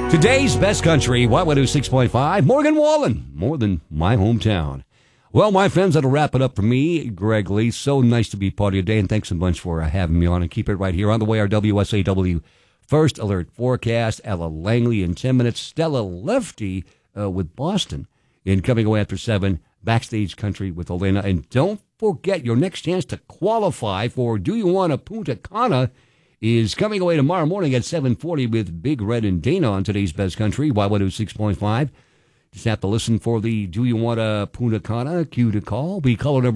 Today's best country, Y106 6.5, Morgan Wallen, more than my hometown. Well, my friends, that'll wrap it up for me, Greg Lee. So nice to be part of your day, and thanks a bunch for having me on. And keep it right here on the way, our WSAW First Alert Forecast. Ella Langley in 10 minutes. Stella Lefty with Boston. And coming away after 7, Backstage Country with Elena. And don't forget, your next chance to qualify for Do You Want a Punta Cana is coming away tomorrow morning at 7:40 with Big Red and Dana on today's Best Country, Y106 6.5. Just have to listen for the Do You Want a Punta Cana cue to call. Be caller number